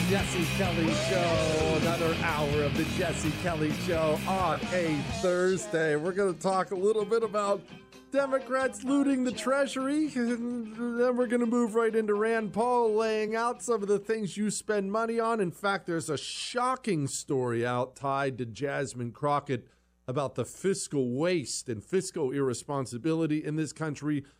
Jesse Kelly Show. Another hour of the Jesse Kelly Show on a Thursday. We're going to talk a little bit about Democrats looting the Treasury. And then we're going to move right into Rand Paul laying out some of the things you spend money on. In fact, there's a shocking story out tied to Jasmine Crockett about the fiscal waste and fiscal irresponsibility in this country.